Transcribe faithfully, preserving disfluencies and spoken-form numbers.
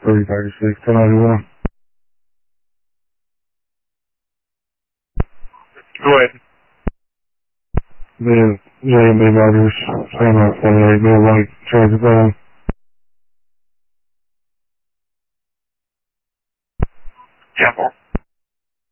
thirty thirty-six, ten ninety-one. Go ahead. The J and B Motors, San Mark forty-eight, Mill Lake, Georgia Brown. Temple.